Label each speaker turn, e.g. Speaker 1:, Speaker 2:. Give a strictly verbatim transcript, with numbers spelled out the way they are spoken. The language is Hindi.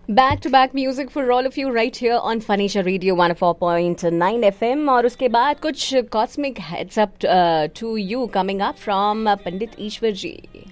Speaker 1: Back to back music for all of you right here on फनीशा radio one four point nine F M. और उसके बाद कुछ cosmic heads up to you coming up from Pandit Ishwar ji.